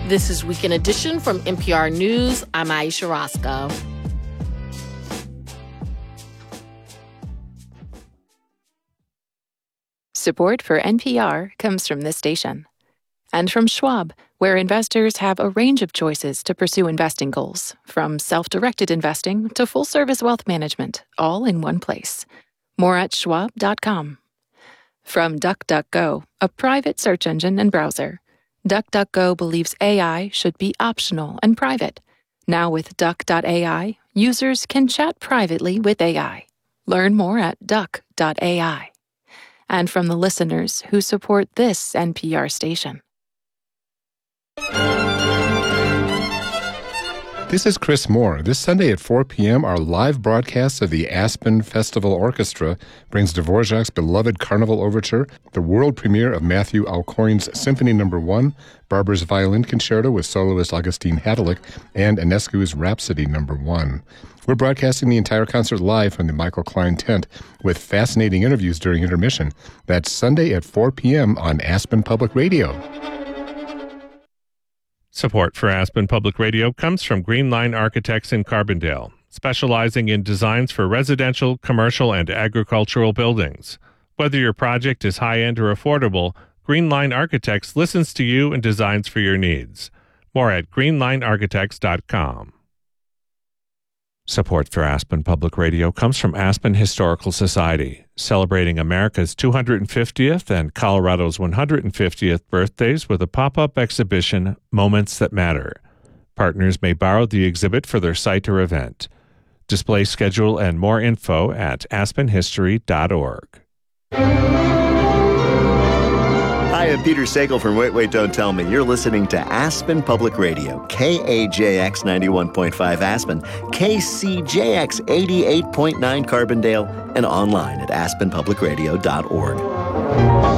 This is Weekend Edition from NPR News. I'm Aisha Roscoe. Support for NPR comes from this station. And from Schwab, where investors have a range of choices to pursue investing goals, from self-directed investing to full-service wealth management, all in one place. More at schwab.com. From DuckDuckGo, a private search engine and browser. DuckDuckGo believes AI should be optional and private. Now with Duck.ai, users can chat privately with AI. Learn more at Duck.ai. And from the listeners who support this NPR station. This is Chris Moore. This Sunday at 4 p.m., our live broadcast of the Aspen Festival Orchestra brings Dvorak's beloved Carnival Overture, the world premiere of Matthew Alcorn's Symphony No. 1, Barber's Violin Concerto with soloist Augustine Hadalick, and Enescu's Rhapsody No. 1. We're broadcasting the entire concert live from the Michael Klein tent with fascinating interviews during intermission. That's Sunday at 4 p.m. on Aspen Public Radio. Support for Aspen Public Radio comes from Green Line Architects in Carbondale, specializing in designs for residential, commercial, and agricultural buildings. Whether your project is high-end or affordable, Green Line Architects listens to you and designs for your needs. More at greenlinearchitects.com. Support for Aspen Public Radio comes from Aspen Historical Society, celebrating America's 250th and Colorado's 150th birthdays with a pop-up exhibition, Moments That Matter. Partners may borrow the exhibit for their site or event. Display schedule and more info at aspenhistory.org. Hi, I'm Peter Sagal from Wait, Wait, Don't Tell Me. You're listening to Aspen Public Radio, KAJX 91.5 Aspen, KCJX 88.9 Carbondale, and online at aspenpublicradio.org.